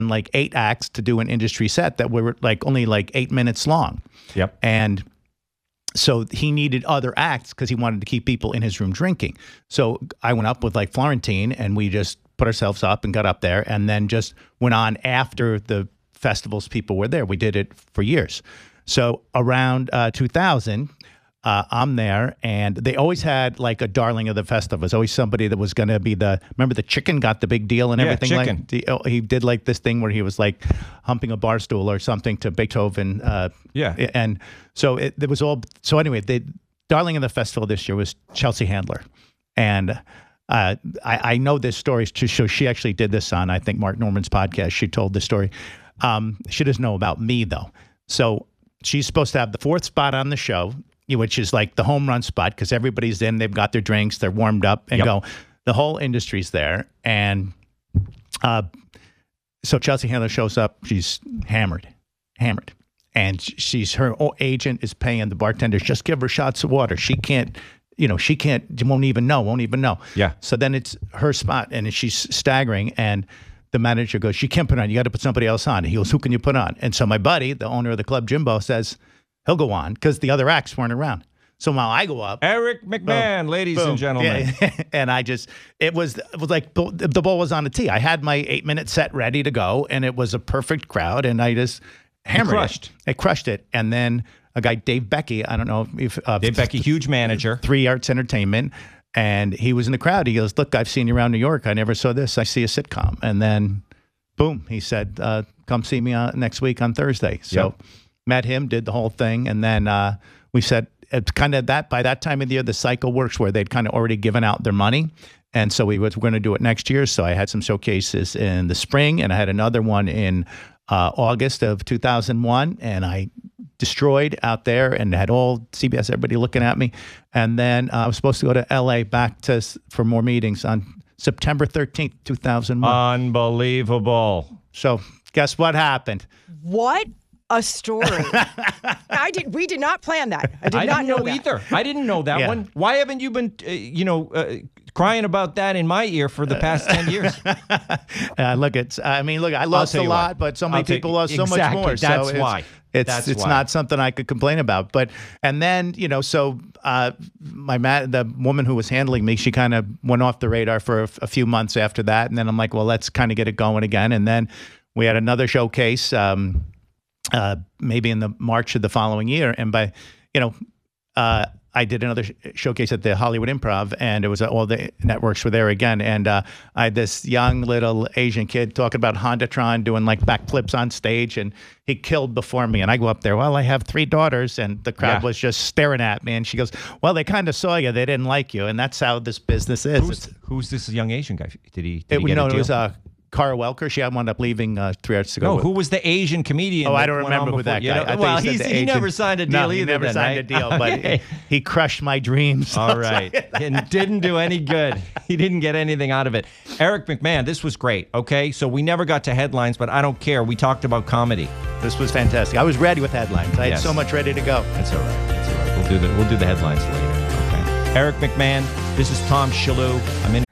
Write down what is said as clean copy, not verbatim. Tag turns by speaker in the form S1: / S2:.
S1: like 8 acts to do an industry set that were like only like 8 minutes long.
S2: Yep.
S1: And so he needed other acts because he wanted to keep people in his room drinking. So I went up with like Florentine, and we just put ourselves up and got up there, and then just went on after the festivals people were there. We did it for years. So around 2000, I'm there, and they always had like a darling of the festival. It was always somebody that was going to be remember the Chicken got the big deal and everything?
S2: Chicken.
S1: Like, he did like this thing where he was like humping a bar stool or something to Beethoven. And so it was all, so anyway, the darling of the festival this year was Chelsea Handler. And I know this story to show she actually did this on, I think, Mark Norman's podcast. She told this story. She doesn't know about me, though. So she's supposed to have the 4th spot on the show, which is like the home run spot because everybody's in, they've got their drinks, they're warmed up and go. The whole industry's there. And so Chelsea Handler shows up. She's hammered. And her agent is paying the bartenders, just give her shots of water. She can't, won't even know.
S2: Yeah.
S1: So then it's her spot, and she's staggering, and the manager goes, "She can't put on. You got to put somebody else on." He goes, "Who can you put on?" And so my buddy, the owner of the club, Jimbo, says he'll go on because the other acts weren't around. So while I go up,
S2: Eric McMahon, ladies and gentlemen.
S1: Yeah. And it was like the ball was on a tee. I had my 8-minute set ready to go, and it was a perfect crowd, and I just hammered it. I crushed it. And then a guy, Dave Becky, I don't know if
S2: Dave Becky, huge manager,
S1: 3 Arts Entertainment. And he was in the crowd. He goes, "Look, I've seen you around New York. I never saw this. I see a sitcom." And then, boom, he said, "Come see me next week on Thursday." So met him, did the whole thing. And then we said, it's kind of that, by that time of the year, the cycle works where they'd kind of already given out their money. And so we're going to do it next year. So I had some showcases in the spring, and I had another one in August of 2001. And I destroyed out there and had all CBS, everybody looking at me. And then I was supposed to go to LA for more meetings on September 13th, 2001.
S2: Unbelievable.
S1: So guess what happened?
S3: What a story. We did not plan that. I did not know that.
S2: Either. I didn't know that one. Why haven't you been, crying about that in my ear for the past 10 years?
S1: I lost a lot, but so many people lost so much more.
S2: That's why.
S1: It's not something I could complain about. But, and then, the woman who was handling me, she kind of went off the radar for a few months after that. And then I'm like, well, let's kind of get it going again. And then we had another showcase, maybe in the March of the following year. And I did another showcase at the Hollywood Improv, and it was all the networks were there again. And I had this young little Asian kid talking about Hondatron, doing like backflips on stage, and he killed before me. And I go up there, "Well, I have 3 daughters," and the crowd was just staring at me. And she goes, "Well, they kind of saw you. They didn't like you." And that's how this business is.
S2: Who's this young Asian guy? Did he
S1: get
S2: a deal?
S1: It was Cara Welker. She wound up leaving 3 Arts to go.
S2: No, who was the Asian comedian?
S1: Oh, I don't remember who that guy.
S2: He never signed a deal either.
S1: He never signed a deal, but he crushed my dreams.
S2: All right. And didn't do any good. He didn't get anything out of it. Eric McMahon, this was great. Okay, so we never got to headlines, but I don't care. We talked about comedy.
S1: This was fantastic. I was ready with headlines. I had so much ready to go.
S2: That's all right. We'll do the headlines later. Okay. Eric McMahon. This is Tom Shalhoub. I'm in.